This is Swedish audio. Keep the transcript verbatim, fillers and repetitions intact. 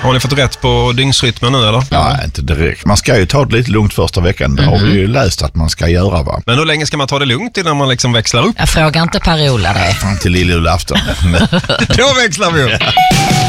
Har ni fått rätt på dygnsrytmen nu eller? Ja, inte direkt. Man ska ju ta det lite lugnt första veckan. Det mm-hmm. har vi ju läst att man ska göra, va? Men hur länge ska man ta det lugnt innan man liksom växlar upp? Jag frågar inte Per-Ola det. Fan till lille julafton. Då växlar vi upp.